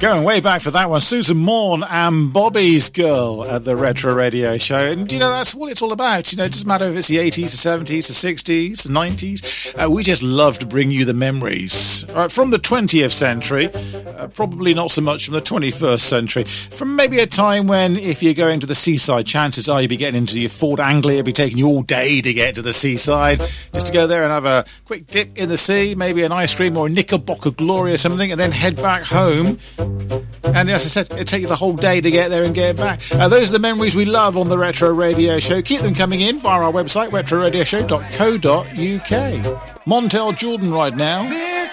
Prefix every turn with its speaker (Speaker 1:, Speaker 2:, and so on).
Speaker 1: Going way back for that one, Susan Morn and Bobby's Girl at the Retro Radio Show. And, that's what it's all about. It doesn't matter if it's the 80s, the 70s, the 60s, the 90s. We just love to bring you the memories. From the 20th century, probably not so much from the 21st century. From maybe a time when, if you're going to the seaside, chances are you'll be getting into your Ford Anglia. It'll be taking you all day to get to the seaside. Just to go there and have a quick dip in the sea, maybe an ice cream or a Knickerbocker Glory or something, and then head back home. And as I said, it'll take you the whole day to get there and get back. Those are the memories we love on the Retro Radio Show. Keep them coming in via our website, retroradioshow.co.uk. Montel Jordan right now.